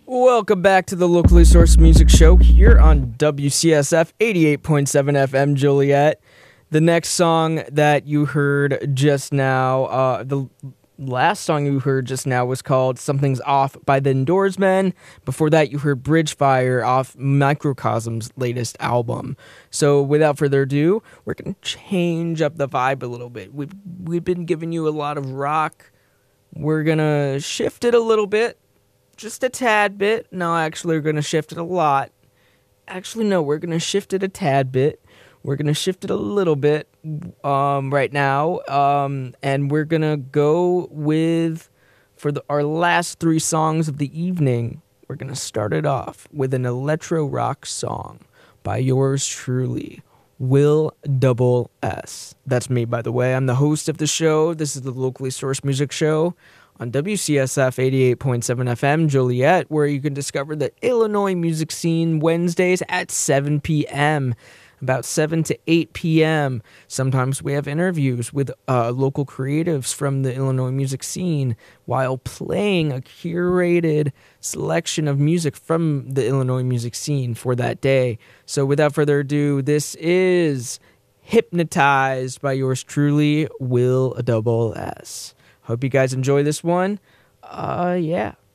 Welcome back to the Locally Sourced Music Show here on WCSF 88.7 FM Joliet. The next song that you heard just now, the last song you heard just now was called Something's Off by the Indoorsmen. Before that, you heard Bridgefire off Microcosm's latest album. So without further ado, we're going to change up the vibe a little bit. We've been giving you a lot of rock. We're going to shift it a little bit. Just a tad bit. No, actually, we're going to shift it a lot. Actually, no, we're going to shift it a tad bit. We're going to shift it a little bit right now. And we're going to go with, our last three songs of the evening, we're going to start it off with an electro rock song by yours truly, Will Double S. That's me, by the way. I'm the host of the show. This is the Locally Sourced Music Show on WCSF 88.7 FM Joliet, where you can discover the Illinois music scene Wednesdays at 7 p.m., about 7 to 8 p.m. Sometimes we have interviews with local creatives from the Illinois music scene while playing a curated selection of music from the Illinois music scene for that day. So without further ado, this is Hypnotized by yours truly, Will Double S. Hope you guys enjoy this one. Yeah.